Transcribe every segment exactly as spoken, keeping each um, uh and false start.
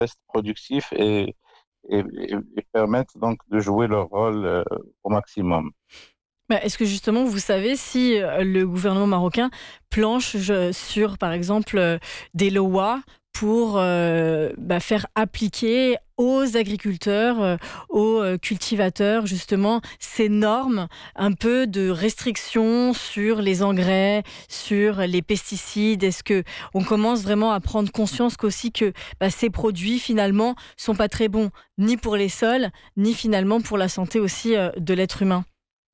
restent productifs et, et, et, et permettent donc de jouer leur rôle euh, au maximum. Bah, est-ce que justement vous savez si euh, le gouvernement marocain planche je- sur, par exemple, euh, des lois pour euh, bah, faire appliquer aux agriculteurs, euh, aux euh, cultivateurs, justement, ces normes un peu de restrictions sur les engrais, sur les pesticides? Est-ce que on commence vraiment à prendre conscience qu'aussi que bah, ces produits, finalement, sont pas très bons, ni pour les sols, ni finalement pour la santé aussi euh, de l'être humain?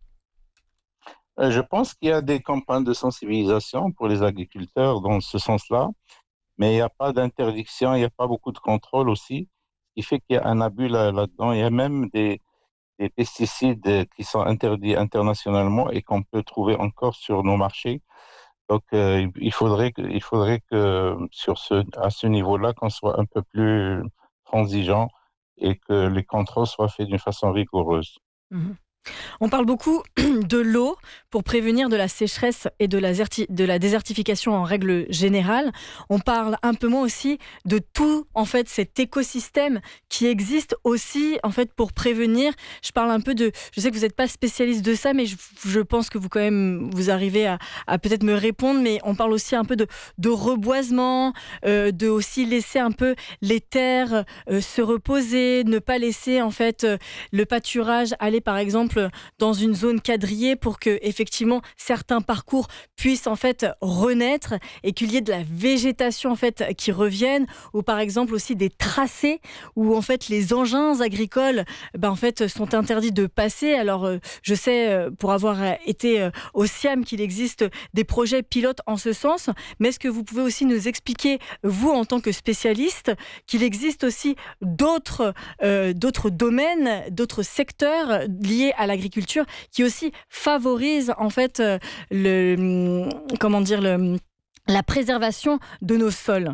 Euh, je pense qu'il y a des campagnes de sensibilisation pour les agriculteurs dans ce sens-là, mais il n'y a pas d'interdiction, il n'y a pas beaucoup de contrôle aussi, ce qui fait qu'il y a un abus là, là-dedans. Il y a même des, des pesticides qui sont interdits internationalement et qu'on peut trouver encore sur nos marchés. Donc, euh, il faudrait que, il faudrait que sur ce, à ce niveau-là, qu'on soit un peu plus transigeant et que les contrôles soient faits d'une façon rigoureuse. Mhm. On parle beaucoup de l'eau pour prévenir de la sécheresse et de la, zerti- de la désertification en règle générale. On parle un peu moins aussi de tout en fait cet écosystème qui existe aussi en fait pour prévenir. Je parle un peu de. Je sais que vous n'êtes pas spécialiste de ça, mais je, je pense que vous quand même vous arrivez à, à peut-être me répondre. Mais on parle aussi un peu de, de reboisement, euh, de aussi laisser un peu les terres euh, se reposer, ne pas laisser en fait euh, le pâturage aller par exemple dans une zone quadrillée pour que effectivement certains parcours puissent en fait renaître et qu'il y ait de la végétation en fait qui revienne, ou par exemple aussi des tracés où en fait les engins agricoles ben, en fait sont interdits de passer. Alors euh, je sais euh, pour avoir euh, été euh, au SIAM qu'il existe des projets pilotes en ce sens, mais est-ce que vous pouvez aussi nous expliquer, vous en tant que spécialiste, qu'il existe aussi d'autres euh, d'autres domaines, d'autres secteurs liés à l'agriculture qui aussi favorisent en fait euh, le comment dire le la préservation de nos sols.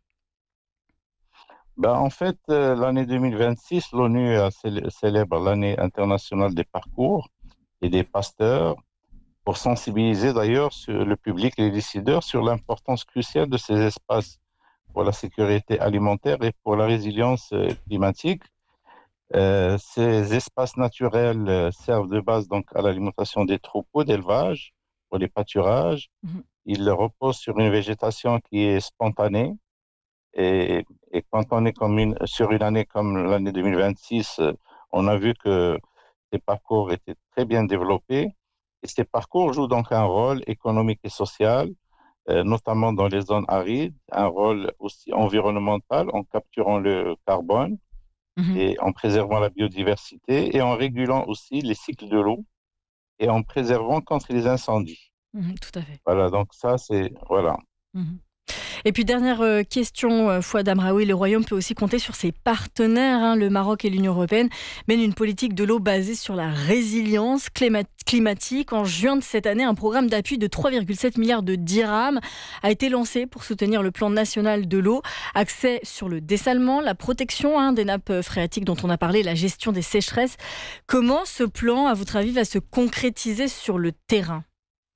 Ben, en fait, euh, l'année deux mille vingt-six, l'ONU a célé- célèbre l'année internationale des parcours et des pasteurs pour sensibiliser d'ailleurs sur le public et les décideurs sur l'importance cruciale de ces espaces pour la sécurité alimentaire et pour la résilience euh, climatique. Euh, ces espaces naturels euh, servent de base donc à l'alimentation des troupeaux d'élevage, pour les pâturages. Mhm. Ils reposent sur une végétation qui est spontanée. Et, et quand on est comme une, sur une année comme l'année deux mille vingt-six, euh, on a vu que ces parcours étaient très bien développés. Et ces parcours jouent donc un rôle économique et social, euh, notamment dans les zones arides, un rôle aussi environnemental en capturant le carbone Mhm. et en préservant la biodiversité et en régulant aussi les cycles de l'eau et en préservant contre les incendies. Mhm, tout à fait. Voilà, donc ça, c'est, voilà. Mhm. Et puis dernière euh, question, euh, Fouad Amraoui, le Royaume peut aussi compter sur ses partenaires. Hein, le Maroc et l'Union européenne mènent une politique de l'eau basée sur la résilience climat- climatique. En juin de cette année, un programme d'appui de trois virgule sept milliards de dirhams a été lancé pour soutenir le plan national de l'eau. Accès sur le dessalement, la protection hein, des nappes phréatiques dont on a parlé, la gestion des sécheresses. Comment ce plan, à votre avis, va se concrétiser sur le terrain ?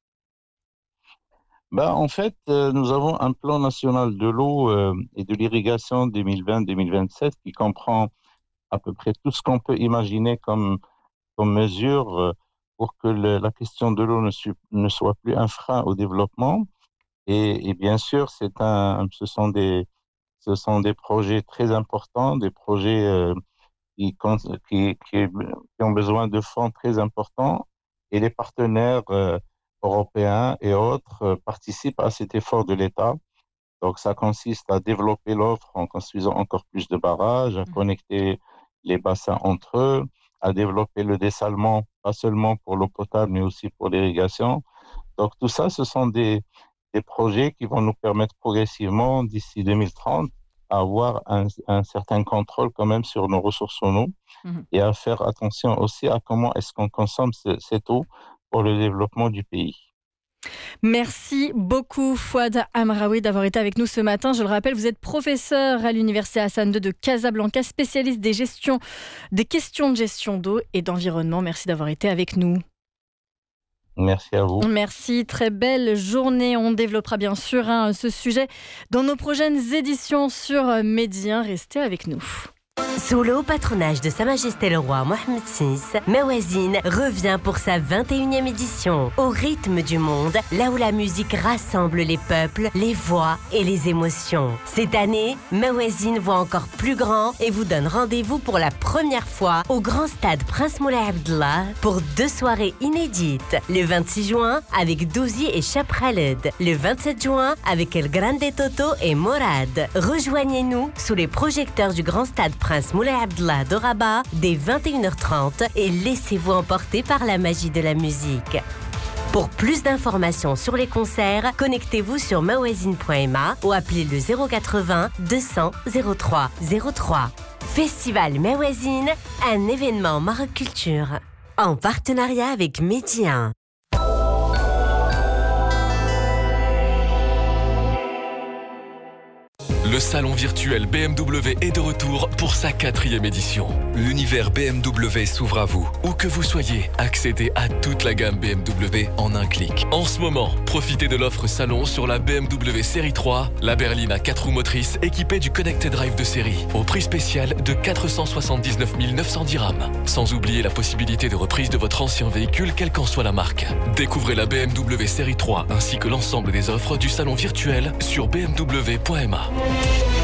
Ben, en fait, euh, nous avons un plan national de l'eau euh, et de l'irrigation deux mille vingt deux mille vingt-sept qui comprend à peu près tout ce qu'on peut imaginer comme, comme mesure euh, pour que le- la question de l'eau ne, su- ne soit plus un frein au développement. Et, et bien sûr, c'est un, ce sont des, ce sont des projets très importants, des projets euh, qui, cont- qui, qui, qui ont besoin de fonds très importants et les partenaires euh, européens et autres euh, participent à cet effort de l'État. Donc, ça consiste à développer l'offre en construisant encore plus de barrages, à connecter les bassins entre eux, à développer le dessalement, pas seulement pour l'eau potable, mais aussi pour l'irrigation. Donc, tout ça, ce sont des, des projets qui vont nous permettre progressivement, d'ici deux mille trente, à avoir un, un certain contrôle quand même sur nos ressources en eau Mhm. et à faire attention aussi à comment est-ce qu'on consomme ce- cette eau pour le développement du pays. Merci beaucoup Fouad Amraoui d'avoir été avec nous ce matin. Je le rappelle, vous êtes professeur à l'Université Hassan deux de Casablanca, spécialiste des, gestions, des questions de gestion d'eau et d'environnement. Merci d'avoir été avec nous. Merci à vous. Merci, très belle journée. On développera bien sûr hein, ce sujet dans nos prochaines éditions sur Medi un. Restez avec nous. Sous le haut patronage de Sa Majesté le Roi Mohammed six, Mawazine revient pour sa vingt et unième édition. Au rythme du monde, là où la musique rassemble les peuples, les voix et les émotions. Cette année, Mawazine voit encore plus grand et vous donne rendez-vous pour la première fois au grand stade Prince Moulay Abdallah pour deux soirées inédites. Le vingt-six juin avec Douzi et Chap Khaled. Le vingt-sept juin avec El Grande Toto et Morad. Rejoignez-nous sous les projecteurs du grand stade Prince Moulay Abdallah de Rabat dès vingt et une heures trente et laissez-vous emporter par la magie de la musique. Pour plus d'informations sur les concerts, connectez-vous sur mawazine point m a ou appelez le zéro quatre-vingts deux cents zéro trois zéro trois. Festival Mawazine, un événement Maroc Culture, en partenariat avec Medi un. Le salon virtuel B M W est de retour pour sa quatrième édition. L'univers B M W s'ouvre à vous. Où que vous soyez, accédez à toute la gamme B M W en un clic. En ce moment, profitez de l'offre salon sur la B M W série trois, la berline à quatre roues motrices équipée du Connected Drive de série, au prix spécial de quatre cent soixante-dix-neuf mille neuf cents dirhams. Sans oublier la possibilité de reprise de votre ancien véhicule, quelle qu'en soit la marque. Découvrez la B M W série trois ainsi que l'ensemble des offres du salon virtuel sur b m w point m a.